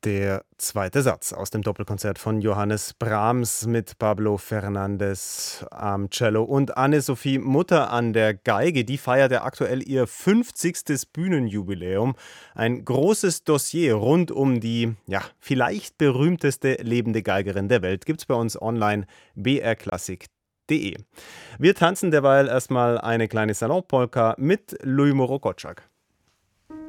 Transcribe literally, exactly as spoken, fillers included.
Der zweite Satz aus dem Doppelkonzert von Johannes Brahms mit Pablo Fernandes am Cello und Anne-Sophie Mutter an der Geige. Die feiert ja aktuell ihr fünfzigstes Bühnenjubiläum. Ein großes Dossier rund um die, ja, vielleicht berühmteste lebende Geigerin der Welt gibt's bei uns online b r klassik punkt d e. Wir tanzen derweil erstmal eine kleine Salonpolka mit Luj Moro Gottschalk.